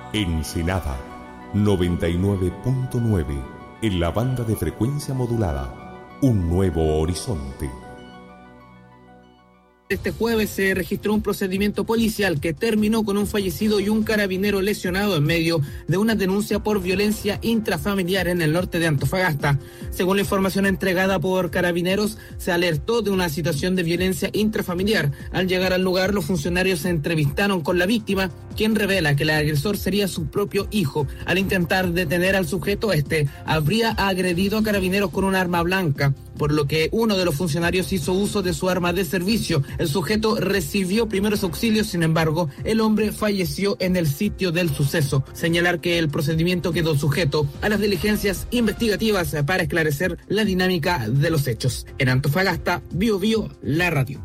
Ensenada 99.9 en la banda de frecuencia modulada. Un nuevo horizonte. Este jueves se registró un procedimiento policial que terminó con un fallecido y un carabinero lesionado en medio de una denuncia por violencia intrafamiliar en el norte de Antofagasta. Según la información entregada por Carabineros, se alertó de una situación de violencia intrafamiliar. Al llegar al lugar, los funcionarios se entrevistaron con la víctima, quien revela que el agresor sería su propio hijo. Al intentar detener al sujeto, este habría agredido a Carabineros con un arma blanca, por lo que uno de los funcionarios hizo uso de su arma de servicio. El sujeto recibió primeros auxilios, sin embargo, el hombre falleció en el sitio del suceso. Señalar que el procedimiento quedó sujeto a las diligencias investigativas para esclarecer la dinámica de los hechos. En Antofagasta, Bio Bio, la radio.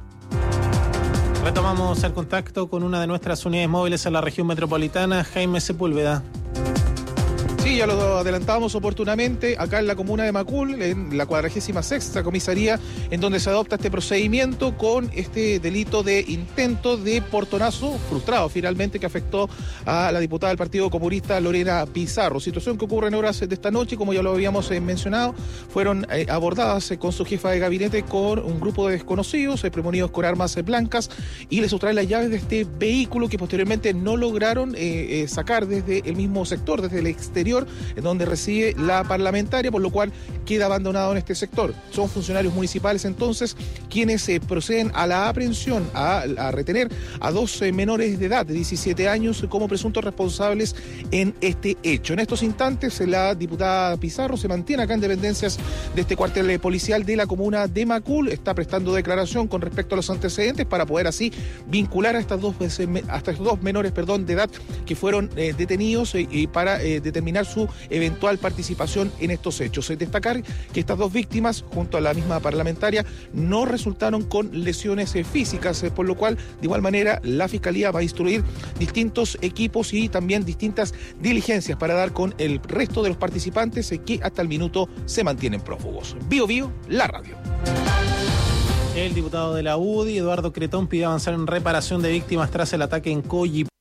Retomamos el contacto con una de nuestras unidades móviles en la región metropolitana, Jaime Sepúlveda. Sí, ya lo adelantábamos oportunamente, acá en la comuna de Macul, en la 46ª comisaría, en donde se adopta este procedimiento con este delito de intento de portonazo frustrado finalmente, que afectó a la diputada del Partido Comunista Lorena Pizarro. Situación que ocurre en horas de esta noche, como ya lo habíamos mencionado, fueron abordadas con su jefa de gabinete con un grupo de desconocidos, premonidos con armas blancas, y le sustraen las llaves de este vehículo que posteriormente no lograron sacar desde el mismo sector, desde el exterior, en donde reside la parlamentaria, por lo cual queda abandonado en este sector. Son funcionarios municipales entonces quienes proceden a la aprehensión, a retener a dos menores de edad de 17 años como presuntos responsables en este hecho. En estos instantes la diputada Pizarro se mantiene acá en dependencias de este cuartel policial de la comuna de Macul, está prestando declaración con respecto a los antecedentes para poder así vincular a estos dos menores de edad que fueron detenidos y para determinar su eventual participación en estos hechos. Destacar que estas dos víctimas, junto a la misma parlamentaria, no resultaron con lesiones físicas, por lo cual, de igual manera, la Fiscalía va a instruir distintos equipos y también distintas diligencias para dar con el resto de los participantes que hasta el minuto se mantienen prófugos. Bio Bio, la radio. El diputado de la UDI, Eduardo Cretón, pide avanzar en reparación de víctimas tras el ataque en Coyhaique.